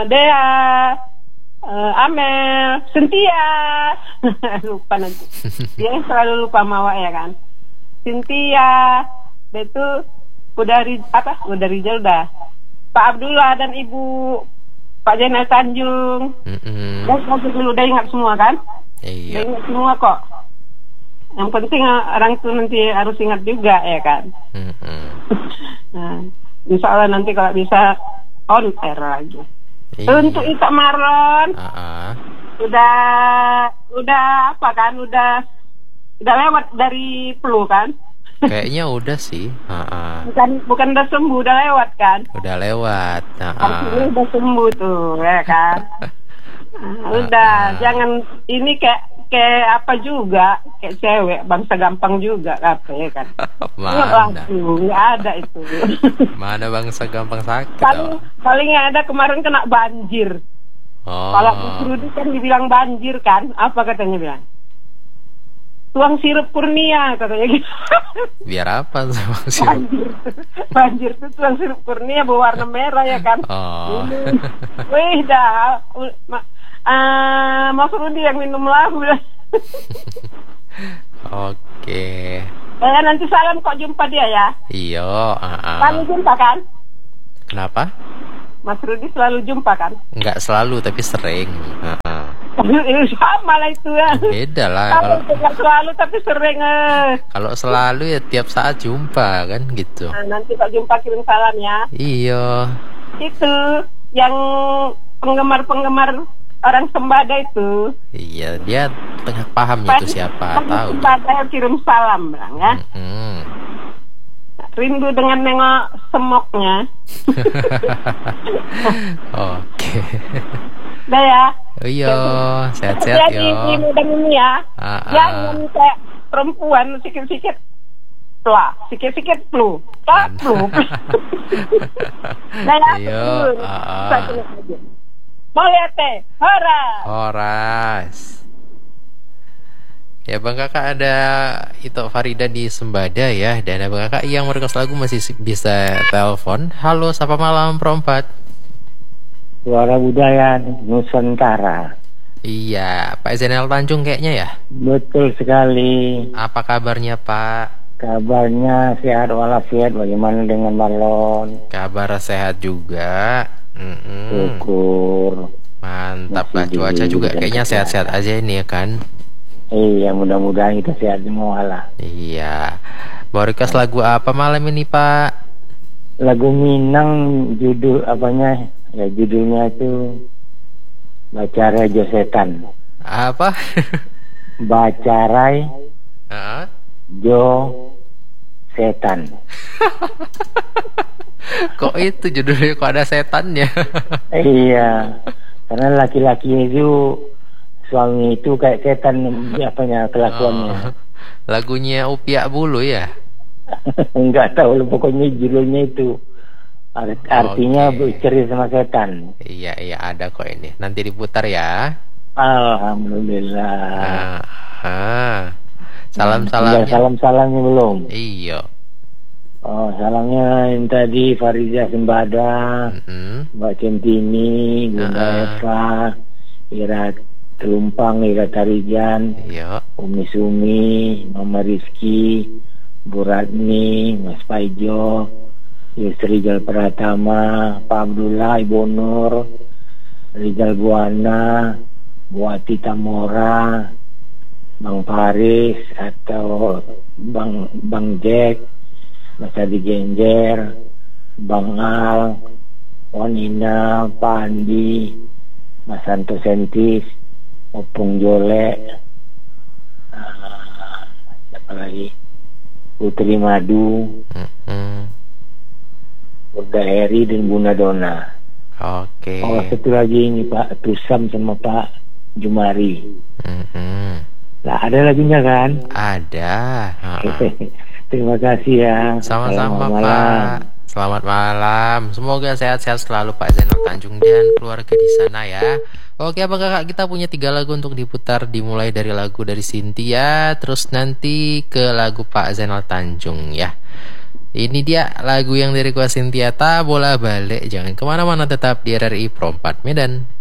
Dea, Amel, Cynthia. Lupa nanti. Dia selalu lupa mawa ya kan. Cynthia, itu udah Rizal dah. Pak Abdullah dan Ibu Pak Jainal Tanjung. Udah ingat semua kan? Iya. Udah ingat semua kok. Yang penting orang itu nanti harus ingat juga ya kan. Nah, insya Allah nanti kalau bisa on air lagi. Iya. Untuk Ita Marlon, udah apa kan? Udah lewat dari flu kan? Kayaknya udah sih. Bukan udah sembuh, udah lewat kan? Udah lewat. Artinya udah sembuh tuh, ya kan? Udah, jangan ini kayak apa juga, kayak cewek bangsa gampang juga apa ya kan? Mana? Nggak ada itu. Mana bangsa gampang sakit? Paling ada kemarin kena banjir. Kalau Mas Rudi kan dibilang banjir kan? Apa katanya bilang? Tuang sirup Kurnia katanya gitu. Biar apa sama sirup? Banjir tuh tuang sirup Kurnia berwarna merah ya kan? Wih dah, Mas Rudi yang minum lagu. Oke. Nanti salam kok jumpa dia ya. Iya. Selalu jumpa kan? Kenapa? Mas Rudi selalu jumpa kan? Enggak selalu tapi sering. Sama lah itu ya. Beda lah. Kalau selalu tapi sering. Kalau selalu ya tiap saat jumpa kan gitu. Nah, nanti Pak jumpa kirim salam ya. Iya. Itu yang penggemar orang Sembada itu. Iya, dia tengah paham itu siapa tahu. Sembada kirim salam bilang ya. Rindu dengan nengok semoknya. Oke. Udah ya. Iya, sehat-sehat yo. Jadi mudah ini ya. Jangan kayak perempuan sikit-sikit tua, sikit-sikit flu. Flu. Nah ya. Iya. Mau lihat teh? Horas. Ya Bang Kakak ada itu Farida di Sembada ya. Dan Bang Kakak yang merequest lagu masih bisa telepon. Halo, sapa malam perempat. Suara Budaya Nusantara. Iya, Pak Zainal Tanjung kayaknya ya. Betul sekali. Apa kabarnya Pak? Kabarnya sehat walafiat. Bagaimana dengan Marlon? Kabar sehat juga. Syukur. Mantap lah, cuaca juga kayaknya sehat-sehat aja ini ya kan. Iya, mudah-mudahan kita sehat semua lah. Iya. Mau request lagu apa malam ini Pak? Lagu Minang, judul apanya? Ya judulnya itu Bacarai Jo Setan. Apa? Bacarai Jo Setan. Kok itu judulnya kok ada setannya? Iya, karena laki-laki itu suami itu kayak setan apanya kelakuannya. Lagunya Upiak Bulu ya? Enggak tahu, pokoknya judulnya itu. Artinya bercerai sama setan. Iya ada kok ini. Nanti diputar ya. Alhamdulillah. Salam-salamnya. Salam-salamnya belum? Iya. Salamnya yang tadi Fariza Sembada, Mbak Centini, Bunda Eva, Ira Telumpang, Ira Tarijan, Umi Sumi, Mama Rizky, Bu Radni, Mas Paijo, Rizal Pratama, Pak Abdullah, Ibu Nur, Rizal Buana, Bu Ati Tamora, Bang Faris atau Bang Jack, Mas Adi Genjer, Bang Al, Wanina, Pak Andi, Mas Santo Sentis, Opung Jole, siapa lagi? Putri Madu, Bunda Heri dan Bunda Dona. Oke. Satu lagi ini Pak Tusam sama Pak Jumari. Lah ada lagunya kan? Ada. Terima kasih ya. Sama-sama Pak. Selamat malam. Semoga sehat-sehat selalu Pak Zainal Tanjung dan keluarga di sana ya. Oke Abang Kakak, kita punya 3 lagu untuk diputar. Dimulai dari lagu dari Cynthia, terus nanti ke lagu Pak Zainal Tanjung ya. Ini dia lagu yang dari Sintiata, bola balik. Jangan kemana-mana, tetap di RRI Pro 4 Medan.